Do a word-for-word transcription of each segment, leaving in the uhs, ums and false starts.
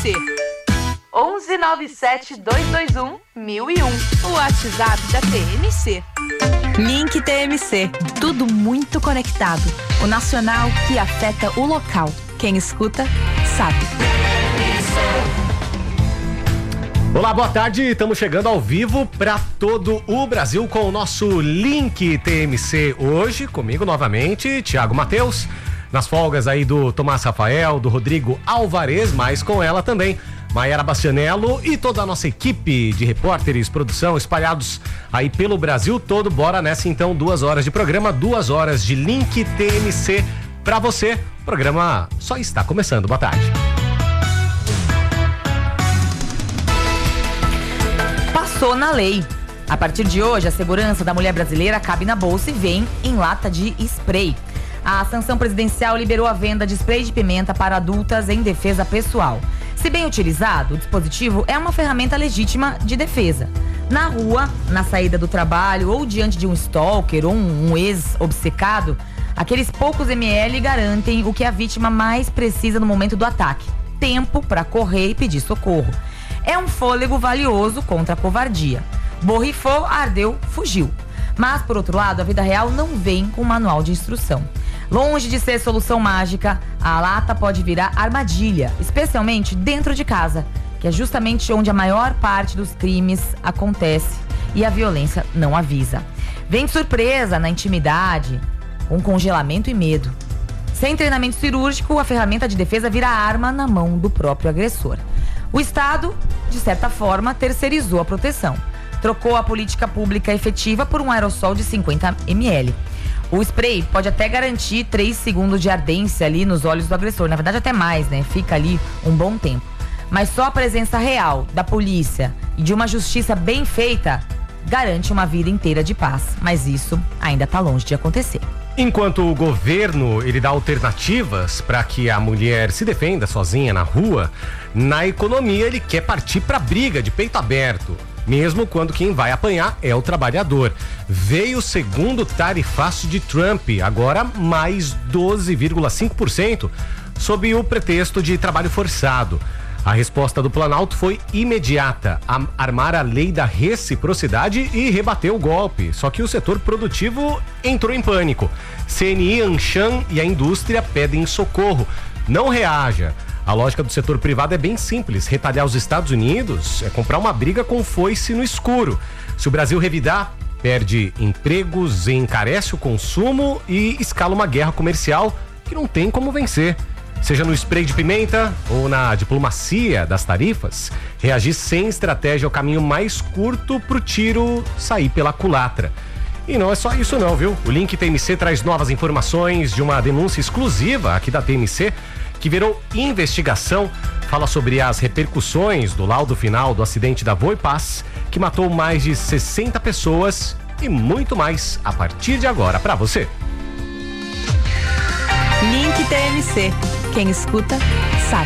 C. onze nove sete dois dois um mil e um. O WhatsApp da T M C. Link T M C. Tudo muito conectado. O nacional que afeta o local. Quem escuta, sabe. Olá, boa tarde. Estamos chegando ao vivo para todo o Brasil com o nosso Link T M C. Hoje, comigo novamente, Thiago Matheus. Nas folgas aí do Tomás Rafael, do Rodrigo Alvarez, mas com ela também, Maiara Bastianello e toda a nossa equipe de repórteres, produção, espalhados aí pelo Brasil todo. Bora nessa então, duas horas de programa, duas horas de Link T M C pra você. O programa só está começando. Boa tarde. Passou na lei. A partir de hoje, a segurança da mulher brasileira cabe na bolsa e vem em lata de spray. A sanção presidencial liberou a venda de spray de pimenta para adultas em defesa pessoal. Se bem utilizado, o dispositivo é uma ferramenta legítima de defesa. Na rua, na saída do trabalho ou diante de um stalker ou um, um ex-obcecado, aqueles poucos ml garantem o que a vítima mais precisa no momento do ataque: tempo para correr e pedir socorro. É um fôlego valioso contra a covardia. Borrifou, ardeu, fugiu. Mas, por outro lado, a vida real não vem com manual de instrução. Longe de ser solução mágica, a lata pode virar armadilha, especialmente dentro de casa, que é justamente onde a maior parte dos crimes acontece e a violência não avisa. Vem de surpresa, na intimidade, com congelamento e medo. Sem treinamento cirúrgico, a ferramenta de defesa vira arma na mão do próprio agressor. O Estado, de certa forma, terceirizou a proteção. Trocou a política pública efetiva por um aerossol de cinquenta mililitros. O spray pode até garantir três segundos de ardência ali nos olhos do agressor. Na verdade, até mais, né? Fica ali um bom tempo. Mas só a presença real da polícia e de uma justiça bem feita garante uma vida inteira de paz. Mas isso ainda está longe de acontecer. Enquanto o governo ele dá alternativas para que a mulher se defenda sozinha na rua, na economia ele quer partir para briga de peito aberto. Mesmo quando quem vai apanhar é o trabalhador. Veio o segundo tarifaço de Trump, agora mais doze vírgula cinco por cento, sob o pretexto de trabalho forçado. A resposta do Planalto foi imediata: armar a lei da reciprocidade e rebater o golpe. Só que o setor produtivo entrou em pânico. C N I, Anshan e a indústria pedem socorro. Não reaja. A lógica do setor privado é bem simples: retalhar os Estados Unidos é comprar uma briga com foice no escuro. Se o Brasil revidar, perde empregos, encarece o consumo e escala uma guerra comercial que não tem como vencer. Seja no spray de pimenta ou na diplomacia das tarifas, reagir sem estratégia é o caminho mais curto pro tiro sair pela culatra. E não é só isso não, viu? O Link T M C traz novas informações de uma denúncia exclusiva aqui da T M C, que virou investigação. Fala sobre as repercussões do laudo final do acidente da Voipaz, que matou mais de sessenta pessoas, e muito mais a partir de agora para você. Link T M C. Quem escuta, sabe.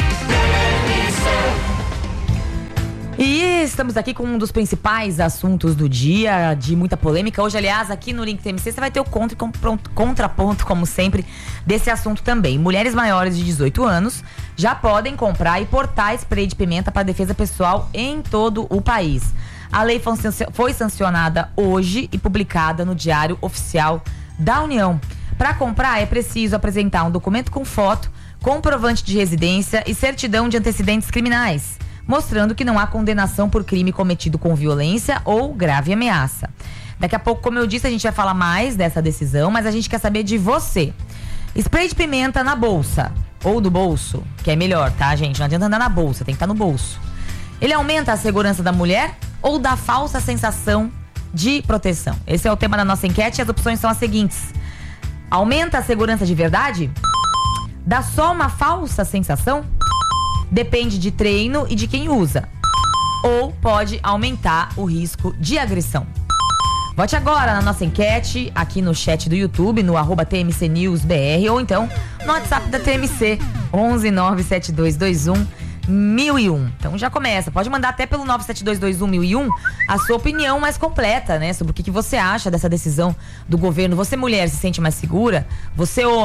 E estamos aqui com um dos principais assuntos do dia, de muita polêmica. Hoje, aliás, aqui no Link T M C, você vai ter o contra, contraponto, como sempre, desse assunto também. Mulheres maiores de dezoito anos já podem comprar e portar spray de pimenta para defesa pessoal em todo o país. A lei foi sancionada hoje e publicada no Diário Oficial da União. Para comprar, é preciso apresentar um documento com foto, comprovante de residência e certidão de antecedentes criminais, mostrando que não há condenação por crime cometido com violência ou grave ameaça. Daqui a pouco, como eu disse, a gente vai falar mais dessa decisão, mas a gente quer saber de você. Spray de pimenta na bolsa ou no bolso, que é melhor, tá, gente? Não adianta andar na bolsa, tem que estar no bolso. Ele aumenta a segurança da mulher ou dá falsa sensação de proteção? Esse é o tema da nossa enquete e as opções são as seguintes: aumenta a segurança de verdade? Dá só uma falsa sensação? Depende de treino e de quem usa. Ou pode aumentar o risco de agressão? Vote agora na nossa enquete, aqui no chat do YouTube, no arroba T M C News B R, ou então no WhatsApp da T M C, onze nove sete dois dois um mil e um. Então já começa, pode mandar até pelo nove sete dois dois um mil e um a sua opinião mais completa, né? Sobre o que, que você acha dessa decisão do governo. Você, mulher, se sente mais segura? Você, homem,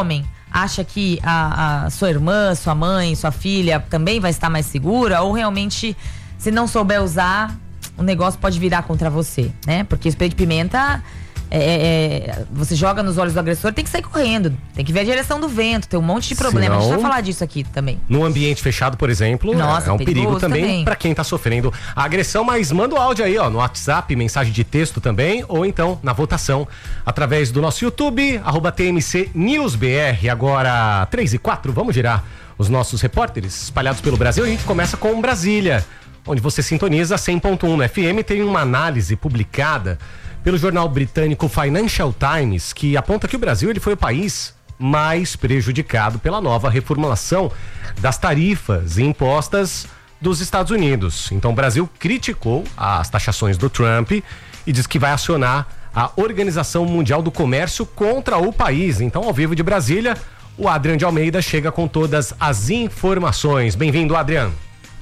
acha que a, a sua irmã, sua mãe, sua filha também vai estar mais segura? Ou realmente, se não souber usar, o negócio pode virar contra você, né? Porque o spray de pimenta, é, é, você joga nos olhos do agressor, tem que sair correndo, tem que ver a direção do vento, tem um monte de problema. Senão, a gente vai falar disso aqui também. No ambiente fechado, por exemplo, Nossa, é um perigo também, também. para quem tá sofrendo a agressão. Mas manda o áudio aí, ó, no WhatsApp, mensagem de texto também, ou então na votação através do nosso YouTube, arroba T M C News B R. Agora, três e quatro, vamos girar os nossos repórteres espalhados pelo Brasil. A gente começa com Brasília, onde você sintoniza cem ponto um no F M. Tem uma análise publicada pelo jornal britânico Financial Times, que aponta que o Brasil ele foi o país mais prejudicado pela nova reformulação das tarifas impostas dos Estados Unidos. Então o Brasil criticou as taxações do Trump e diz que vai acionar a Organização Mundial do Comércio contra o país. Então, ao vivo de Brasília, o Adrian de Almeida chega com todas as informações. Bem-vindo, Adrian.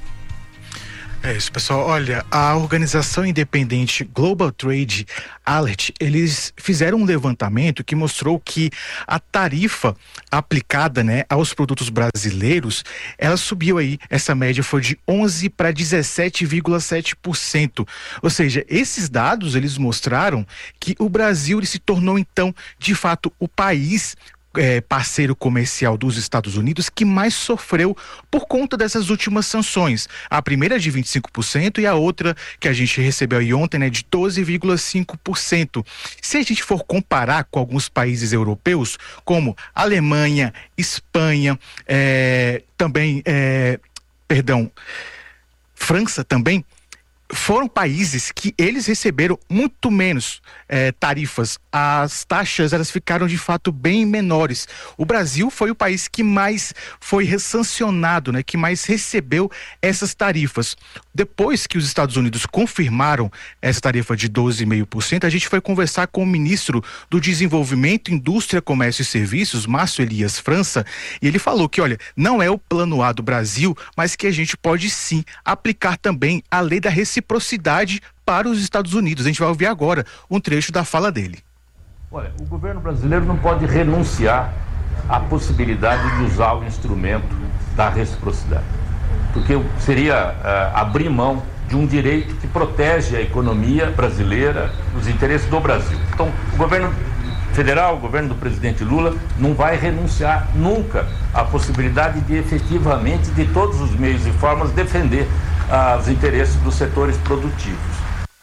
É isso, pessoal. Olha, a organização independente Global Trade Alert, eles fizeram um levantamento que mostrou que a tarifa aplicada, né, aos produtos brasileiros, ela subiu aí, essa média foi de onze para dezessete vírgula sete por cento. Ou seja, esses dados, eles mostraram que o Brasil ele se tornou, então, de fato, o país É, parceiro comercial dos Estados Unidos que mais sofreu por conta dessas últimas sanções. A primeira de vinte e cinco por cento e a outra que a gente recebeu aí ontem, né, de doze vírgula cinco por cento. Se a gente for comparar com alguns países europeus, como Alemanha, Espanha, é, também, é, perdão, França também, foram países que eles receberam muito menos eh, tarifas. As taxas, elas ficaram de fato bem menores. O Brasil foi o país que mais foi sancionado, né, que mais recebeu essas tarifas. Depois que os Estados Unidos confirmaram essa tarifa de doze vírgula cinco por cento, a gente foi conversar com o ministro do Desenvolvimento, Indústria, Comércio e Serviços, Márcio Elias França, e ele falou que, olha, não é o plano A do Brasil, mas que a gente pode sim aplicar também a lei da reciprocidade reciprocidade para os Estados Unidos. A gente vai ouvir agora um trecho da fala dele. Olha, o governo brasileiro não pode renunciar à possibilidade de usar o instrumento da reciprocidade, porque seria uh, abrir mão de um direito que protege a economia brasileira, os interesses do Brasil. Então, o governo federal, o governo do presidente Lula, não vai renunciar nunca à possibilidade de efetivamente, de todos os meios e formas, defender uh, os interesses dos setores produtivos.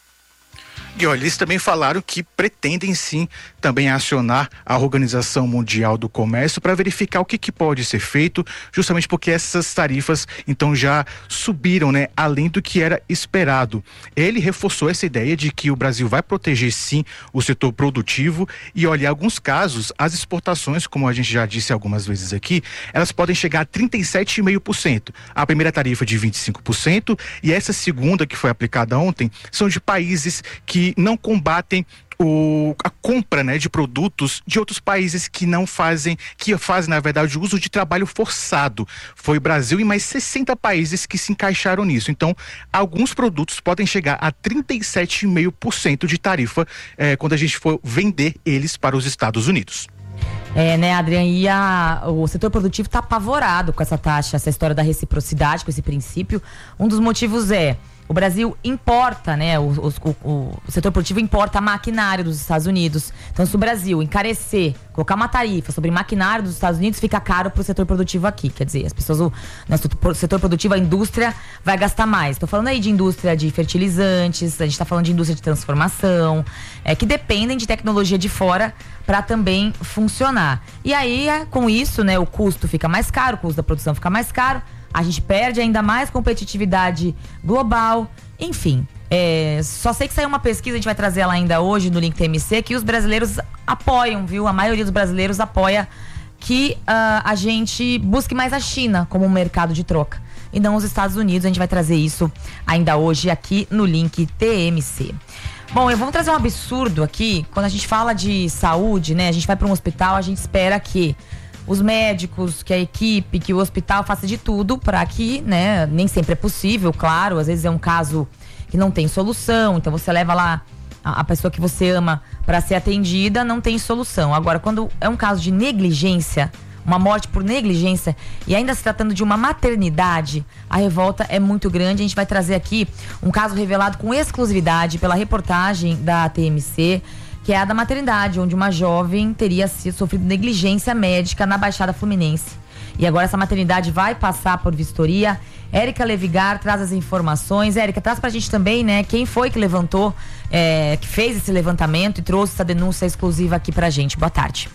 E olha, eles também falaram que pretendem sim também acionar a Organização Mundial do Comércio para verificar o que, que pode ser feito, justamente porque essas tarifas então já subiram, né, além do que era esperado. Ele reforçou essa ideia de que o Brasil vai proteger sim o setor produtivo e olha, em alguns casos as exportações, como a gente já disse algumas vezes aqui, elas podem chegar a trinta e sete vírgula cinco por cento. A primeira tarifa de vinte e cinco por cento e essa segunda que foi aplicada ontem são de países que não combatem o, a compra, né, de produtos de outros países que não fazem, que fazem na verdade o uso de trabalho forçado. Foi o Brasil e mais sessenta países que se encaixaram nisso. Então, alguns produtos podem chegar a trinta e sete vírgula cinco por cento de tarifa eh, quando a gente for vender eles para os Estados Unidos. É, né, Adriane, e a, o setor produtivo está apavorado com essa taxa, essa história da reciprocidade, com esse princípio. Um dos motivos é o Brasil importa, né? O, o, o, o setor produtivo importa maquinário dos Estados Unidos. Então, se o Brasil encarecer, colocar uma tarifa sobre maquinário dos Estados Unidos, fica caro para o setor produtivo aqui. Quer dizer, as pessoas, o, né, o setor produtivo, a indústria vai gastar mais. Estou falando aí de indústria de fertilizantes, a gente está falando de indústria de transformação, é, que dependem de tecnologia de fora para também funcionar. E aí, com isso, né, o custo fica mais caro, o custo da produção fica mais caro. A gente perde ainda mais competitividade global, enfim. É, só sei que saiu uma pesquisa, a gente vai trazer ela ainda hoje no Link T M C, que os brasileiros apoiam, viu? A maioria dos brasileiros apoia que uh, a gente busque mais a China como um mercado de troca e não os Estados Unidos. A gente vai trazer isso ainda hoje aqui no Link T M C. Bom, eu vou trazer um absurdo aqui. Quando a gente fala de saúde, né? A gente vai para um hospital, a gente espera que os médicos, que a equipe, que o hospital faça de tudo para que, né, nem sempre é possível, claro, às vezes é um caso que não tem solução, então você leva lá a, a pessoa que você ama para ser atendida, não tem solução. Agora, quando é um caso de negligência, uma morte por negligência e ainda se tratando de uma maternidade, a revolta é muito grande. A gente vai trazer aqui um caso revelado com exclusividade pela reportagem da T M C, que é a da maternidade, onde uma jovem teria sofrido negligência médica na Baixada Fluminense. E agora essa maternidade vai passar por vistoria. Érica Levigar traz as informações. Érica, traz pra gente também, né, quem foi que levantou, é, que fez esse levantamento e trouxe essa denúncia exclusiva aqui pra gente. Boa tarde.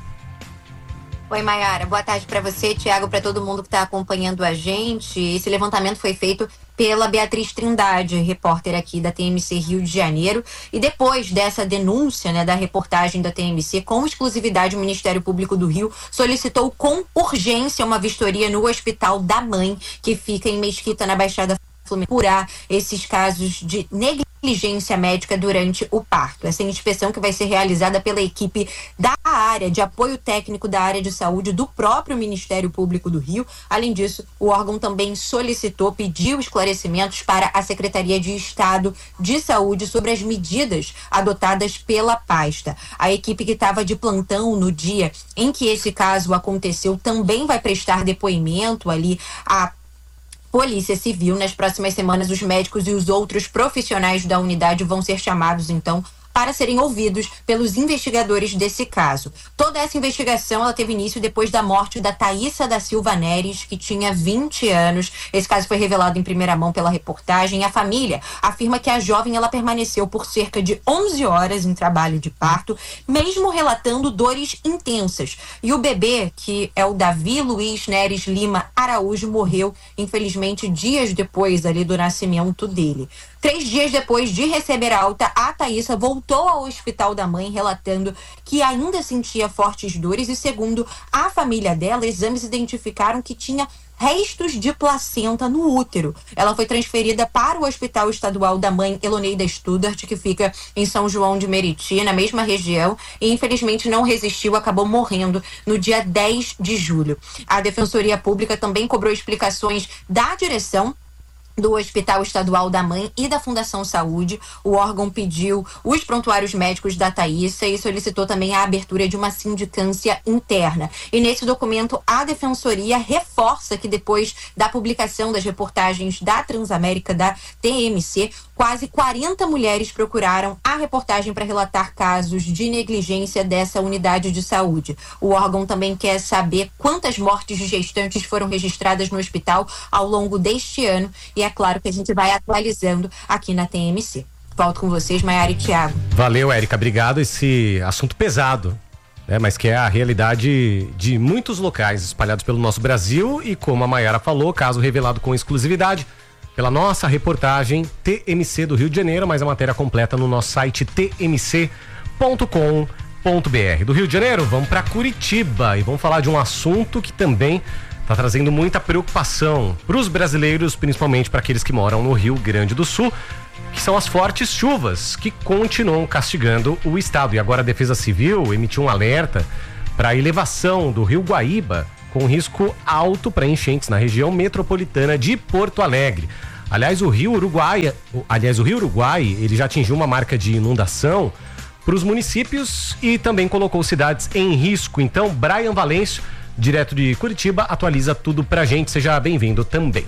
Oi, Mayara. Boa tarde para você, Thiago, para todo mundo que está acompanhando a gente. Esse levantamento foi feito pela Beatriz Trindade, repórter aqui da T M C Rio de Janeiro. E depois dessa denúncia, né, da reportagem da T M C, com exclusividade, o Ministério Público do Rio solicitou com urgência uma vistoria no Hospital da Mãe, que fica em Mesquita, na Baixada Fluminense, apurar esses casos de negligência médica durante o parto. Essa inspeção que vai ser realizada pela equipe da área de apoio técnico da área de saúde do próprio Ministério Público do Rio. Além disso, o órgão também solicitou, pediu esclarecimentos para a Secretaria de Estado de Saúde sobre as medidas adotadas pela pasta. A equipe que estava de plantão no dia em que esse caso aconteceu também vai prestar depoimento ali à Polícia Civil. Nas próximas semanas, os médicos e os outros profissionais da unidade vão ser chamados, então, para serem ouvidos pelos investigadores desse caso. Toda essa investigação ela teve início depois da morte da Thaísa da Silva Neres, que tinha vinte anos. Esse caso foi revelado em primeira mão pela reportagem. A família afirma que a jovem ela permaneceu por cerca de onze horas em trabalho de parto, mesmo relatando dores intensas. E o bebê, que é o Davi Luiz Neres Lima Araújo, morreu, infelizmente, dias depois ali do nascimento dele. Três dias depois de receber a alta, a Thaísa voltou ao Hospital da Mãe, relatando que ainda sentia fortes dores e, segundo a família dela, exames identificaram que tinha restos de placenta no útero. Ela foi transferida para o Hospital Estadual da Mãe Eloneida Studart, que fica em São João de Meriti, na mesma região, e infelizmente não resistiu, acabou morrendo no dia dez de julho. A Defensoria Pública também cobrou explicações da direção do Hospital Estadual da Mãe e da Fundação Saúde. O órgão pediu os prontuários médicos da Thaísa e solicitou também a abertura de uma sindicância interna. E nesse documento, a Defensoria reforça que depois da publicação das reportagens da Transamérica, da T M C, quase quarenta mulheres procuraram a reportagem para relatar casos de negligência dessa unidade de saúde. O órgão também quer saber quantas mortes de gestantes foram registradas no hospital ao longo deste ano, e é claro que a gente vai atualizando aqui na T M C. Volto com vocês, Mayara e Thiago. Valeu, Érica, obrigado. Esse assunto pesado, né, mas que é a realidade de muitos locais espalhados pelo nosso Brasil, e como a Mayara falou, caso revelado com exclusividade pela nossa reportagem T M C do Rio de Janeiro, mas a matéria completa no nosso site t m c ponto com ponto b r. Do Rio de Janeiro, vamos para Curitiba e vamos falar de um assunto que também está trazendo muita preocupação para os brasileiros, principalmente para aqueles que moram no Rio Grande do Sul, que são as fortes chuvas que continuam castigando o estado. E agora a Defesa Civil emitiu um alerta para a elevação do Rio Guaíba, com risco alto para enchentes na região metropolitana de Porto Alegre. Aliás, o Rio Uruguai, aliás, o Rio Uruguai, ele já atingiu uma marca de inundação para os municípios e também colocou cidades em risco. Então, Brian Valêncio, direto de Curitiba, atualiza tudo pra gente. Seja bem-vindo também.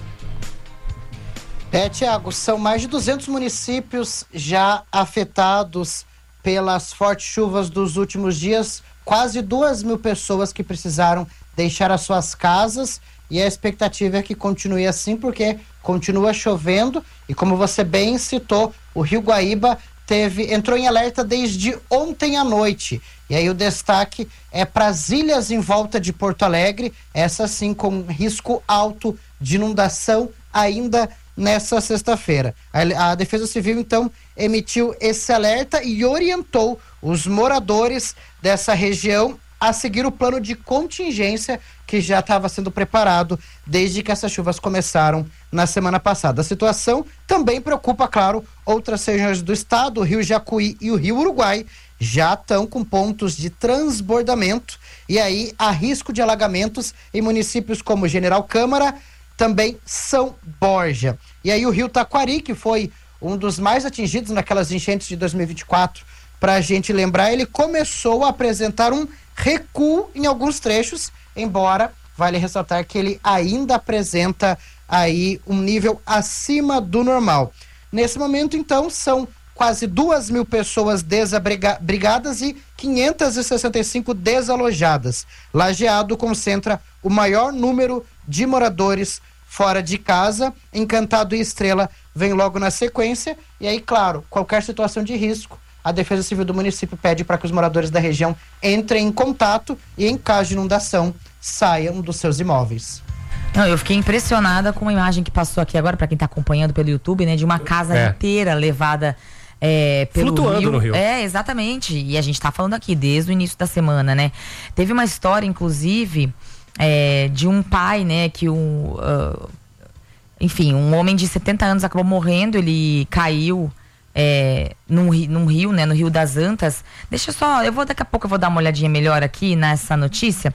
É, Thiago, são mais de duzentos municípios já afetados pelas fortes chuvas dos últimos dias. Quase duas mil pessoas que precisaram deixar as suas casas, e a expectativa é que continue assim, porque continua chovendo e, como você bem citou, o Rio Guaíba teve, entrou em alerta desde ontem à noite. E aí o destaque é para as ilhas em volta de Porto Alegre, essa sim com risco alto de inundação ainda nessa sexta-feira. A, a Defesa Civil então emitiu esse alerta e orientou os moradores dessa região a seguir o plano de contingência que já estava sendo preparado desde que essas chuvas começaram na semana passada. A situação também preocupa, claro, outras regiões do estado. O Rio Jacuí e o Rio Uruguai já estão com pontos de transbordamento, e aí há risco de alagamentos em municípios como General Câmara, também São Borja. E aí o Rio Taquari, que foi um dos mais atingidos naquelas enchentes de dois mil e vinte e quatro, para a gente lembrar, ele começou a apresentar um recuo em alguns trechos, embora vale ressaltar que ele ainda apresenta aí um nível acima do normal. Nesse momento, então, são quase duas mil pessoas desabrigadas e quinhentas e sessenta e cinco desalojadas. Lajeado concentra o maior número de moradores fora de casa. Encantado e Estrela vem logo na sequência. E aí, claro, qualquer situação de risco, a Defesa Civil do município pede para que os moradores da região entrem em contato e, em caso de inundação, saiam dos seus imóveis. Não, eu fiquei impressionada com uma imagem que passou aqui agora, para quem está acompanhando pelo YouTube, né, de uma casa é. inteira levada é, pelo Flutuando rio. no rio. É, exatamente. E a gente está falando aqui desde o início da semana, né? Teve uma história, inclusive, é, de um pai, né, que um, uh, enfim, um homem de setenta anos acabou morrendo. Ele caiu é, num, num rio, né, no Rio das Antas. Deixa eu só, eu vou daqui a pouco eu vou dar uma olhadinha melhor aqui nessa notícia.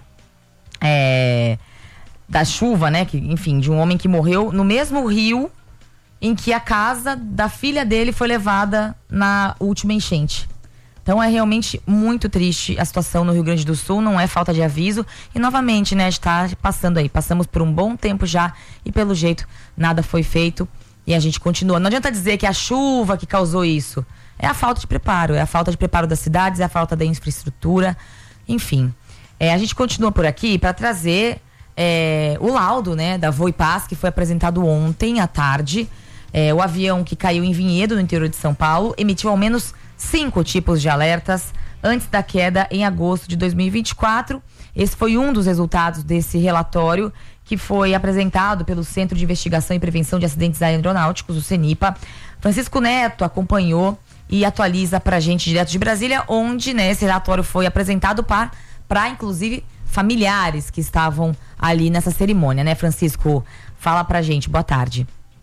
É, da chuva, né, que, enfim, de um homem que morreu no mesmo rio em que a casa da filha dele foi levada na última enchente. Então é realmente muito triste a situação no Rio Grande do Sul, não é falta de aviso. E novamente, né, está passando aí, passamos por um bom tempo já e pelo jeito nada foi feito e a gente continua. Não adianta dizer que é a chuva que causou isso, é a falta de preparo, é a falta de preparo das cidades, é a falta da infraestrutura, enfim. É, a gente continua por aqui para trazer é, o laudo, né, da Voipaz, que foi apresentado ontem à tarde. É, o avião que caiu em Vinhedo, no interior de São Paulo, emitiu ao menos cinco tipos de alertas antes da queda em agosto de dois mil e vinte e quatro. Esse foi um dos resultados desse relatório que foi apresentado pelo Centro de Investigação e Prevenção de Acidentes Aeronáuticos, o CENIPA. Francisco Neto acompanhou e atualiza pra gente direto de Brasília, onde, né, esse relatório foi apresentado para para inclusive familiares que estavam ali nessa cerimônia, né, Francisco? Fala pra gente, boa tarde.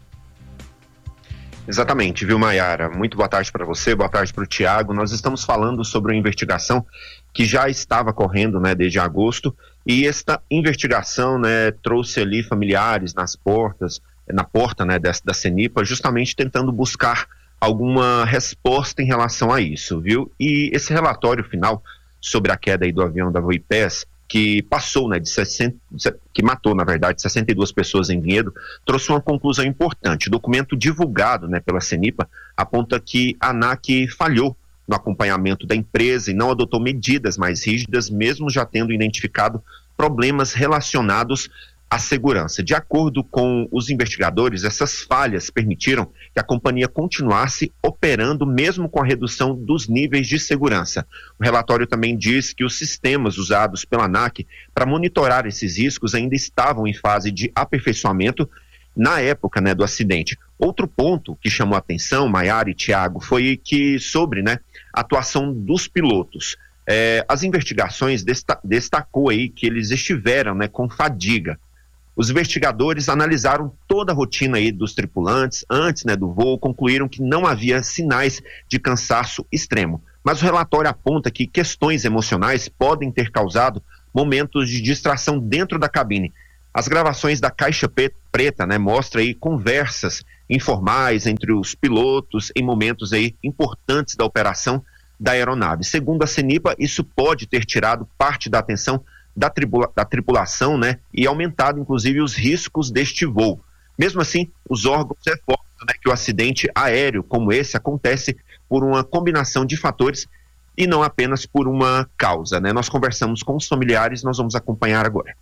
Exatamente, viu, Maiara? Muito boa tarde para você, boa tarde para o Tiago. Nós estamos falando sobre uma investigação que já estava correndo, né, desde agosto, e esta investigação, né, trouxe ali familiares nas portas, na porta, né, da, da CENIPA, justamente tentando buscar alguma resposta em relação a isso, viu? E esse relatório final sobre a queda aí do avião da Voipaz, que passou, né, de sessenta, que matou, na verdade, sessenta e duas pessoas em Vinhedo, trouxe uma conclusão importante. O documento divulgado, né, pela CENIPA aponta que a ANAC falhou no acompanhamento da empresa e não adotou medidas mais rígidas, mesmo já tendo identificado problemas relacionados à segurança. De acordo com os investigadores, essas falhas permitiram que a companhia continuasse operando mesmo com a redução dos níveis de segurança. O relatório também diz que os sistemas usados pela ANAC para monitorar esses riscos ainda estavam em fase de aperfeiçoamento na época, né, do acidente. Outro ponto que chamou a atenção, Maiara e Tiago, foi que sobre, né, a atuação dos pilotos. É, as investigações desta, destacou aí que eles estiveram, né, com fadiga. Os investigadores analisaram toda a rotina aí dos tripulantes antes, né, do voo, concluíram que não havia sinais de cansaço extremo. Mas o relatório aponta que questões emocionais podem ter causado momentos de distração dentro da cabine. As gravações da Caixa Preta, né, mostram aí conversas informais entre os pilotos em momentos aí importantes da operação da aeronave. Segundo a CENIPA, isso pode ter tirado parte da atenção Da, tribula, da tripulação, né, e aumentado inclusive os riscos deste voo. Mesmo assim, os órgãos reforçam, né, que o acidente aéreo como esse acontece por uma combinação de fatores e não apenas por uma causa, né? Nós conversamos com os familiares, nós vamos acompanhar agora.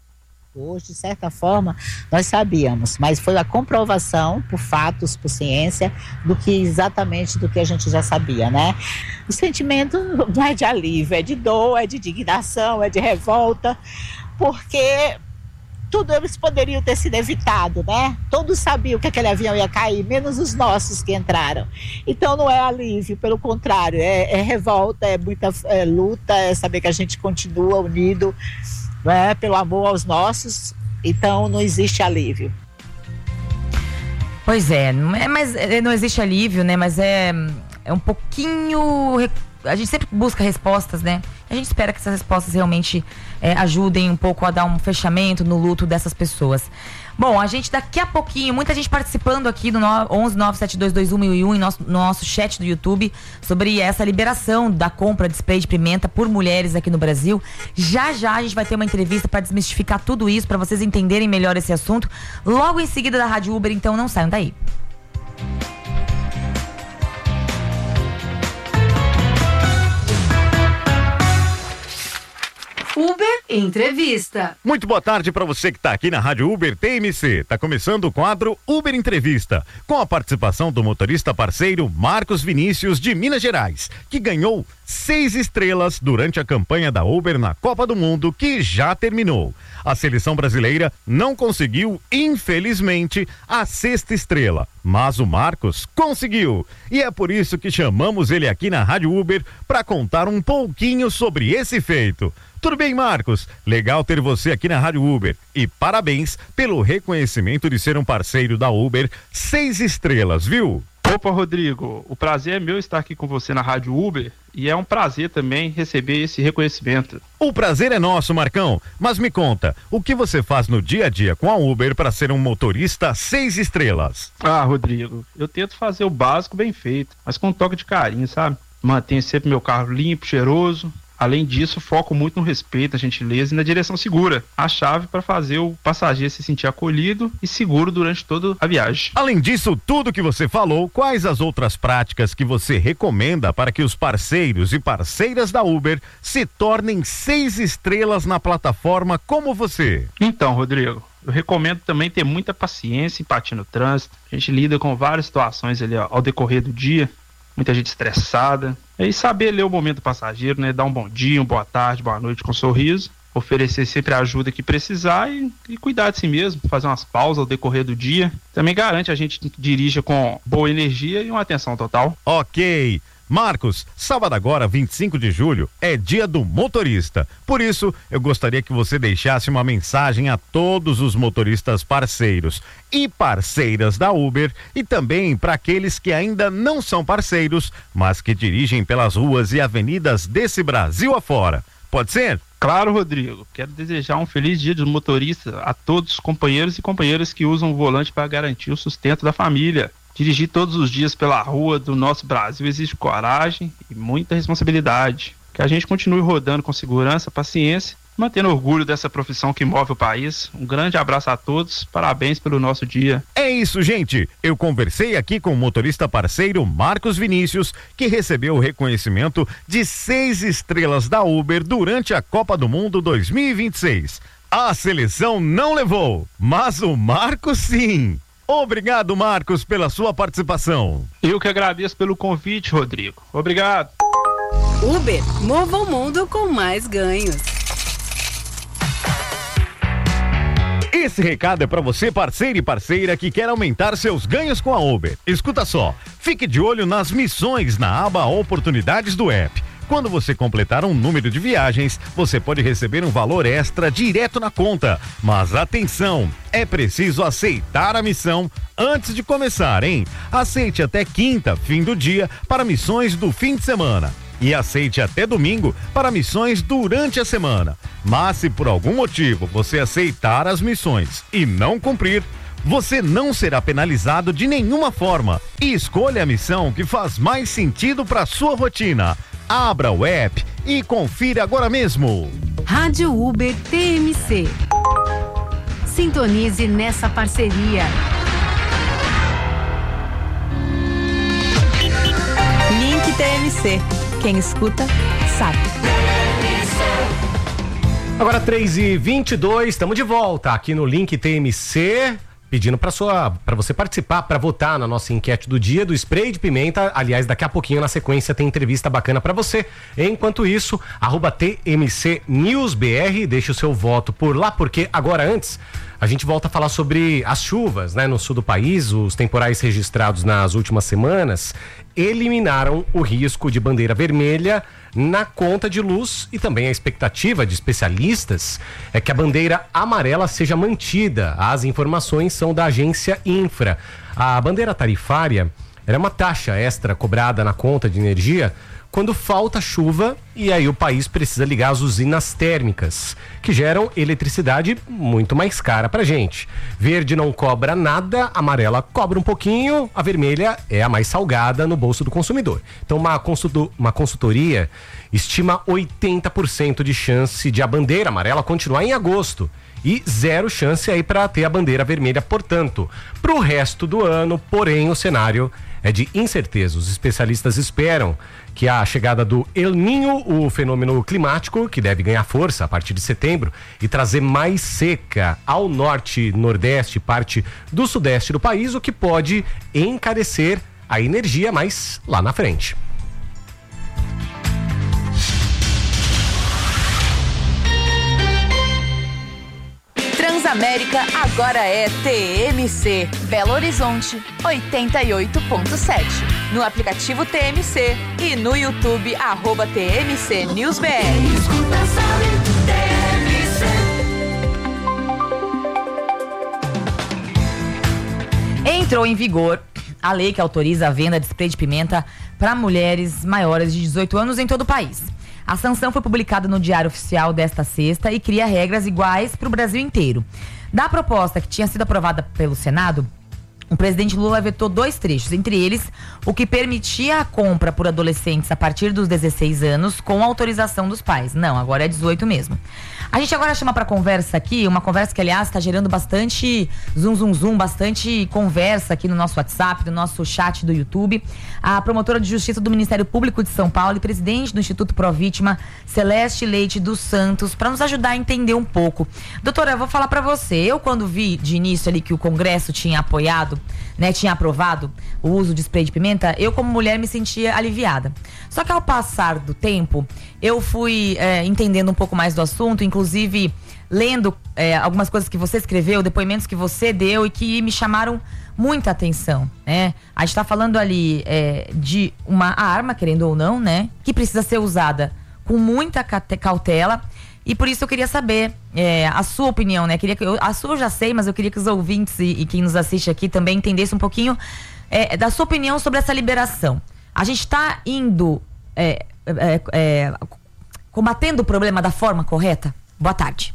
Hoje, de certa forma, nós sabíamos, mas foi a comprovação por fatos, por ciência, do que exatamente do que a gente já sabia, né? O sentimento não é de alívio, é de dor, é de indignação, é de revolta, porque tudo eles poderiam ter sido evitado, né? Todos sabiam que aquele avião ia cair, menos os nossos que entraram. Então não é alívio, pelo contrário, é, é revolta, é muita é luta, é saber que a gente continua unido, né, pelo amor aos nossos, então não existe alívio. Pois é, não, é, mas, não existe alívio, né, mas é, é um pouquinho, a gente sempre busca respostas, né, A gente espera que essas respostas realmente é, ajudem um pouco a dar um fechamento no luto dessas pessoas. Bom, a gente daqui a pouquinho, muita gente participando aqui do onze nove sete dois dois um mil e um em nosso, no nosso chat do YouTube sobre essa liberação da compra de spray de pimenta por mulheres aqui no Brasil. Já já a gente vai ter uma entrevista para desmistificar tudo isso, para vocês entenderem melhor esse assunto. Logo em seguida da Rádio Uber, então não saiam daí. Uber Entrevista. Muito boa tarde para você que está aqui na Rádio Uber T M C. Tá começando o quadro Uber Entrevista, com a participação do motorista parceiro Marcos Vinícius de Minas Gerais, que ganhou seis estrelas durante a campanha da Uber na Copa do Mundo, que já terminou. A seleção brasileira não conseguiu, infelizmente, a sexta estrela, mas o Marcos conseguiu. E é por isso que chamamos ele aqui na Rádio Uber para contar um pouquinho sobre esse feito. Tudo bem, Marcos? Legal ter você aqui na Rádio Uber. E parabéns pelo reconhecimento de ser um parceiro da Uber seis estrelas, viu? Opa, Rodrigo, o prazer é meu estar aqui com você na Rádio Uber e é um prazer também receber esse reconhecimento. O prazer é nosso, Marcão, mas me conta, o que você faz no dia a dia com a Uber para ser um motorista seis estrelas? Ah, Rodrigo, eu tento fazer o básico bem feito, mas com um toque de carinho, sabe? Mantenho sempre meu carro limpo, cheiroso. Além disso, foco muito no respeito, na gentileza e na direção segura. A chave para fazer o passageiro se sentir acolhido e seguro durante toda a viagem. Além disso, tudo que você falou, quais as outras práticas que você recomenda para que os parceiros e parceiras da Uber se tornem seis estrelas na plataforma como você? Então, Rodrigo, eu recomendo também ter muita paciência e empatia no trânsito. A gente lida com várias situações ali ó, ao decorrer do dia. Muita gente estressada. E saber ler o momento do passageiro, né? Dar um bom dia, uma boa tarde, boa noite com um sorriso. Oferecer sempre a ajuda que precisar e, e cuidar de si mesmo. Fazer umas pausas ao decorrer do dia. Também garante a gente dirija com boa energia e uma atenção total. Ok. Marcos, sábado agora, vinte e cinco de julho, é dia do motorista. Por isso, eu gostaria que você deixasse uma mensagem a todos os motoristas parceiros e parceiras da Uber e também para aqueles que ainda não são parceiros, mas que dirigem pelas ruas e avenidas desse Brasil afora. Pode ser? Claro, Rodrigo. Quero desejar um feliz dia do motorista a todos os companheiros e companheiras que usam o volante para garantir o sustento da família. Dirigir todos os dias pela rua do nosso Brasil exige coragem e muita responsabilidade. Que a gente continue rodando com segurança, paciência, mantendo orgulho dessa profissão que move o país. Um grande abraço a todos, parabéns pelo nosso dia. É isso, gente. Eu conversei aqui com o motorista parceiro Marcos Vinícius, que recebeu o reconhecimento de seis estrelas da Uber durante a Copa do Mundo dois mil e vinte e seis. A seleção não levou, mas o Marcos sim. Obrigado, Marcos, pela sua participação. Eu que agradeço pelo convite, Rodrigo. Obrigado. Uber, mova o mundo com mais ganhos. Esse recado é para você, parceiro e parceira, que quer aumentar seus ganhos com a Uber. Escuta só, fique de olho nas missões na aba Oportunidades do app. Quando você completar um número de viagens, você pode receber um valor extra direto na conta. Mas atenção, é preciso aceitar a missão antes de começar, hein? Aceite até quinta, fim do dia, para missões do fim de semana. E aceite até domingo para missões durante a semana. Mas se por algum motivo você aceitar as missões e não cumprir, você não será penalizado de nenhuma forma. E escolha a missão que faz mais sentido para sua rotina. Abra o app e confira agora mesmo. Rádio Uber T M C. Sintonize nessa parceria. Link T M C. Quem escuta, sabe. Agora três e vinte e dois, estamos de volta aqui no Link T M C. Pedindo para sua, para você participar, para votar na nossa enquete do dia do spray de pimenta. Aliás, daqui a pouquinho na sequência tem entrevista bacana para você. Enquanto isso, arroba T M C News B R, deixe o seu voto por lá, porque agora antes a gente volta a falar sobre as chuvas, né, no sul do país. Os temporais registrados nas últimas semanas eliminaram o risco de bandeira vermelha na conta de luz e também a expectativa de especialistas é que a bandeira amarela seja mantida. As informações são da agência Infra. A bandeira tarifária Era uma taxa extra cobrada na conta de energia quando falta chuva e aí o país precisa ligar as usinas térmicas, que geram eletricidade muito mais cara pra gente. Verde não cobra nada, amarela cobra um pouquinho, a vermelha é a mais salgada no bolso do consumidor. Então uma, consultor, uma consultoria estima oitenta por cento de chance de a bandeira amarela continuar em agosto e zero chance aí para ter a bandeira vermelha, portanto, pro resto do ano, porém o cenário é de incerteza. Os especialistas esperam que a chegada do El Niño, o fenômeno climático, que deve ganhar força a partir de setembro e trazer mais seca ao norte, nordeste, parte do sudeste do país, o que pode encarecer a energia mais lá na frente. Transamérica agora é T M C, Belo Horizonte oitenta e oito ponto sete. No aplicativo T M C e no YouTube, arroba T M C News B R. Entrou em vigor a lei que autoriza a venda de spray de pimenta para mulheres maiores de dezoito anos em todo o país. A sanção foi publicada no Diário Oficial desta sexta e cria regras iguais para o Brasil inteiro. Da proposta que tinha sido aprovada pelo Senado, o presidente Lula vetou dois trechos, entre eles o que permitia a compra por adolescentes a partir dos dezesseis anos com autorização dos pais. Não, agora é dezoito mesmo. A gente agora chama para conversa aqui, uma conversa que, aliás, está gerando bastante zum, zum, zum, bastante conversa aqui no nosso WhatsApp, no nosso chat do YouTube. A promotora de Justiça do Ministério Público de São Paulo e presidente do Instituto Pró Vítima, Celeste Leite dos Santos, para nos ajudar a entender um pouco. Doutora, eu vou falar para você. Eu, quando vi de início ali que o Congresso tinha apoiado, né, tinha aprovado o uso de spray de pimenta, eu, como mulher, me sentia aliviada. Só que ao passar do tempo, eu fui é, entendendo um pouco mais do assunto, inclusive lendo é, algumas coisas que você escreveu, depoimentos que você deu e que me chamaram muita atenção, né? A gente tá falando ali é, de uma arma, querendo ou não, né, que precisa ser usada com muita cautela. E por isso eu queria saber é, a sua opinião, né? Queria que eu, a sua eu já sei, mas eu queria que os ouvintes e, e quem nos assiste aqui também entendesse um pouquinho é, da sua opinião sobre essa liberação. A gente está indo é, é, é, combatendo o problema da forma correta? Boa tarde.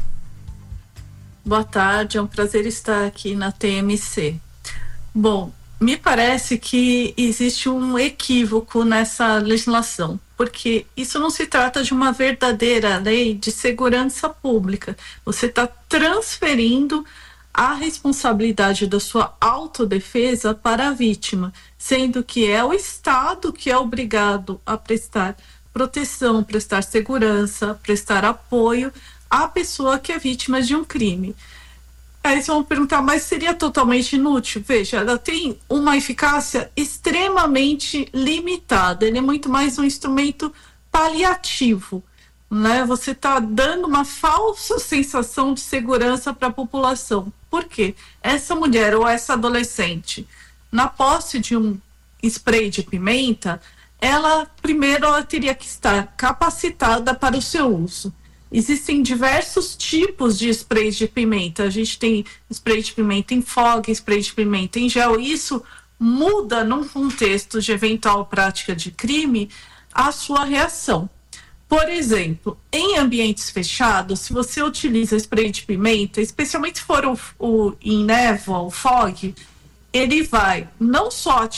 Boa tarde, é um prazer estar aqui na T M C. Bom, me parece que existe um equívoco nessa legislação, porque isso não se trata de uma verdadeira lei de segurança pública. Você está transferindo a responsabilidade da sua autodefesa para a vítima, sendo que é o Estado que é obrigado a prestar proteção, prestar segurança, prestar apoio à pessoa que é vítima de um crime. Aí vocês vão perguntar, mas seria totalmente inútil? Veja, ela tem uma eficácia extremamente limitada. Ele é muito mais um instrumento paliativo, né? Você está dando uma falsa sensação de segurança para a população. Por quê? Essa mulher ou essa adolescente, na posse de um spray de pimenta, ela primeiro ela teria que estar capacitada para o seu uso. Existem diversos tipos de sprays de pimenta. A gente tem spray de pimenta em fogo, spray de pimenta em gel. Isso muda, num contexto de eventual prática de crime, a sua reação. Por exemplo, em ambientes fechados, se você utiliza spray de pimenta, especialmente se for o, o em névoa, o fog, ele vai não só